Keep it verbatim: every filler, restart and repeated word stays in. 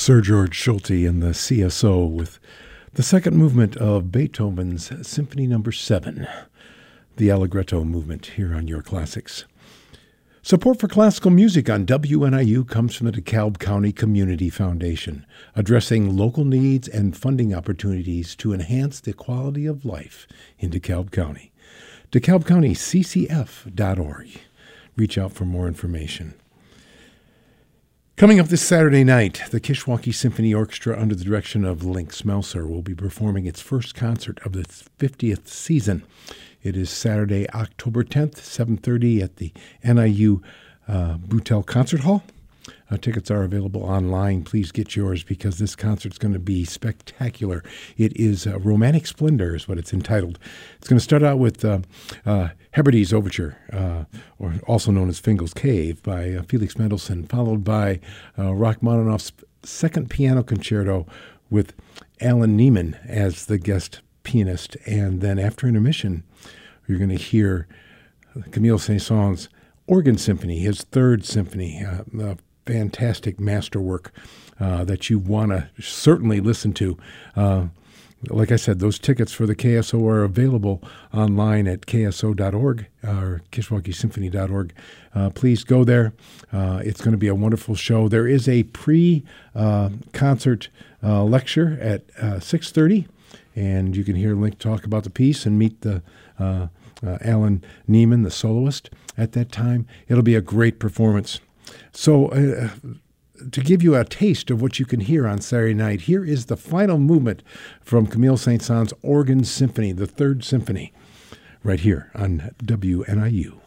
Sir George Solti and the C S O with the second movement of Beethoven's Symphony Number seven, the Allegretto movement here on Your Classics. Support for classical music on W N I U comes from the DeKalb County Community Foundation, addressing local needs and funding opportunities to enhance the quality of life in DeKalb County. DeKalb County C C F dot org. Reach out for more information. Coming up this Saturday night, the Kishwaukee Symphony Orchestra, under the direction of Link Smelser, will be performing its first concert of the fiftieth season. It is Saturday, October tenth, seven thirty at the N I U uh, Boutel Concert Hall. Uh, tickets are available online. Please get yours because this concert's going to be spectacular. It is uh, Romantic Splendor is what it's entitled. It's going to start out with uh, uh, Hebrides Overture, uh, or also known as Fingal's Cave, by uh, Felix Mendelssohn, followed by uh, Rachmaninoff's Second Piano Concerto with Alan Neiman as the guest pianist. And then after intermission, you're going to hear Camille Saint-Saëns' Organ Symphony, his third symphony, uh, a fantastic masterwork uh, that you want to certainly listen to. Uh, like I said, those tickets for the K S O are available online at K S O dot org or Kishwaukee Symphony dot org. Uh, please go there. Uh, it's going to be a wonderful show. There is a pre-concert uh, uh, lecture at uh, six thirty, and you can hear Link talk about the piece and meet the uh, uh, Alan Neiman, the soloist, at that time. It'll be a great performance. So uh, to give you a taste of what you can hear on Saturday night, here is the final movement from Camille Saint-Saëns' Organ Symphony, the Third Symphony, right here on W N I U.